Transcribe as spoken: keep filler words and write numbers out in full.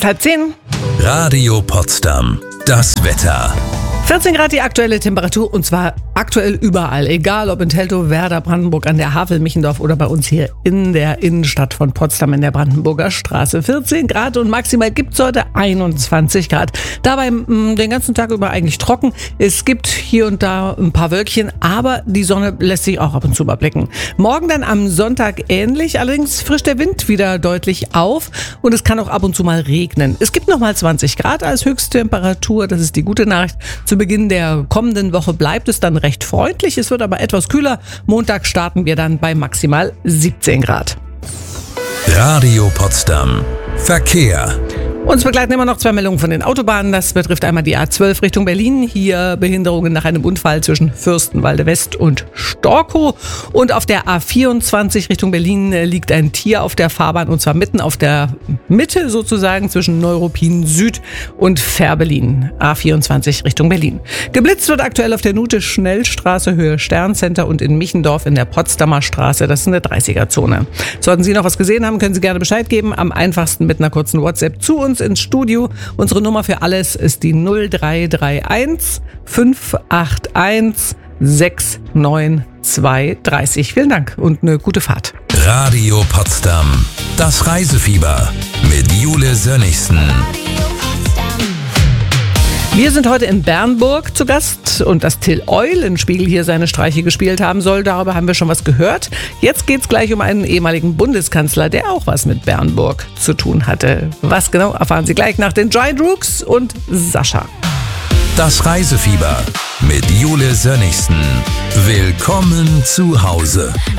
Halb zehn. Radio Potsdam. Das Wetter. vierzehn Grad die aktuelle Temperatur und zwar aktuell überall. Egal ob in Teltow, Werder, Brandenburg an der Havel, Michendorf oder bei uns hier in der Innenstadt von Potsdam in der Brandenburger Straße. vierzehn Grad und maximal gibt es heute einundzwanzig Grad. Dabei mh, den ganzen Tag über eigentlich trocken. Es gibt hier und da ein paar Wölkchen, aber die Sonne lässt sich auch ab und zu mal blicken. Morgen dann am Sonntag ähnlich, allerdings frischt der Wind wieder deutlich auf und es kann auch ab und zu mal regnen. Es gibt nochmal zwanzig Grad als Höchsttemperatur, das ist die gute Nachricht. Zu Beginn der kommenden Woche bleibt es dann recht freundlich, es wird aber etwas kühler. Montag starten wir dann bei maximal siebzehn Grad. Radio Potsdam. Verkehr. Uns begleiten immer noch zwei Meldungen von den Autobahnen. Das betrifft einmal die A zwölf Richtung Berlin. Hier Behinderungen nach einem Unfall zwischen Fürstenwalde West und Storkow. Und auf der A vierundzwanzig Richtung Berlin liegt ein Tier auf der Fahrbahn und zwar mitten auf der Mitte sozusagen zwischen Neuruppin Süd und Fährberlin. A vierundzwanzig Richtung Berlin. Geblitzt wird aktuell auf der Nute-Schnellstraße Höhe Sterncenter und in Michendorf in der Potsdamer Straße. Das ist eine dreißiger-Zone. Sollten Sie noch was gesehen haben, können Sie gerne Bescheid geben. Am einfachsten mit einer kurzen WhatsApp zu uns ins Studio. Unsere Nummer für alles ist die null drei drei eins fünf acht eins sechs neun zwei drei null. Vielen Dank und eine gute Fahrt. Radio Potsdam. Das Reisefieber mit Jule Sönnigsen. Wir sind heute in Bernburg zu Gast und dass Till Eulenspiegel hier seine Streiche gespielt haben soll, darüber haben wir schon was gehört. Jetzt geht's gleich um einen ehemaligen Bundeskanzler, der auch was mit Bernburg zu tun hatte. Was genau, erfahren Sie gleich nach den Giant Rooks und Sascha. Das Reisefieber mit Jule Sönnigsen. Willkommen zu Hause.